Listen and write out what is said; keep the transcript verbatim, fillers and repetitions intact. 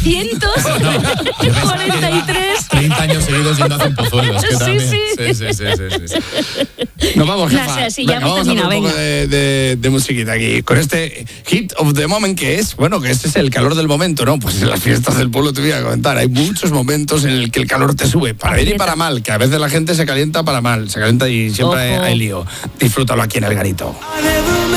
trescientos cuarenta y tres. treinta años seguidos yendo a Pozuelos. Sí, sí. Sí, sí, sí, sí, sí. Nos vamos, jefa. No sé, sí, venga, ya hemos vamos a ver un terminado, poco de, de, de musiquita aquí. Con este hit of the moment que es, bueno, que este es el calor del momento, ¿no? Pues en las fiestas del pueblo te voy a comentar. Hay muchos momentos en el que el calor te sube, para bien y para mal, que a veces la gente se calienta para mal, se calienta y siempre hay, hay lío. Disfrútalo aquí en El Garito.